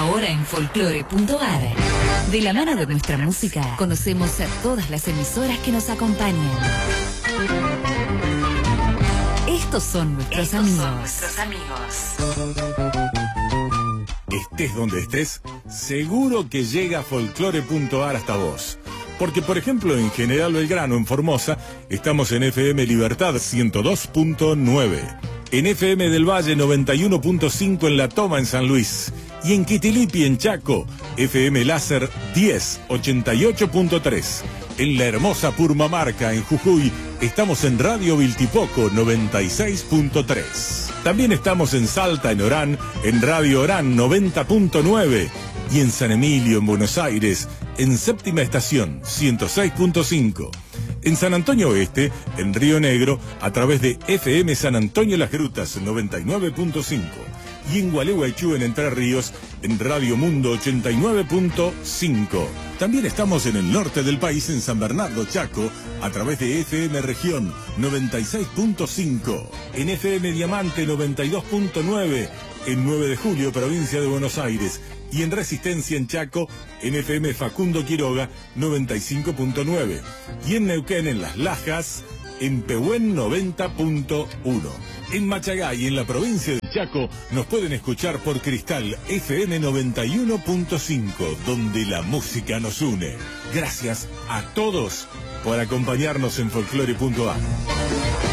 Ahora en folclore.ar. De la mano de nuestra música, conocemos a todas las emisoras que nos acompañan. Estos son nuestros amigos. Estés donde estés, seguro que llega folclore.ar hasta vos. Porque, por ejemplo, en General Belgrano, en Formosa, estamos en FM Libertad 102.9. En FM del Valle 91.5 en La Toma, en San Luis. Y en Quitilipi, en Chaco, FM Láser 1088.3. En la hermosa Purmamarca, en Jujuy, estamos en Radio Viltipoco 96.3. También estamos en Salta, en Orán, en Radio Orán 90.9. Y en San Emilio, en Buenos Aires, en Séptima Estación 106.5. En San Antonio Oeste, en Río Negro, a través de FM San Antonio Las Grutas 99.5. Y en Gualeguaychú, en Entre Ríos, en Radio Mundo 89.5. También estamos en el norte del país, en San Bernardo, Chaco, a través de FM Región 96.5. En FM Diamante 92.9, en 9 de Julio, provincia de Buenos Aires. Y en Resistencia, en Chaco, en FM Facundo Quiroga 95.9. Y en Neuquén, en Las Lajas, en Pehuen 90.1. En Machagay, en la provincia de Chaco, nos pueden escuchar por Cristal FM 91.5, donde la música nos une. Gracias a todos por acompañarnos en folclore.ar.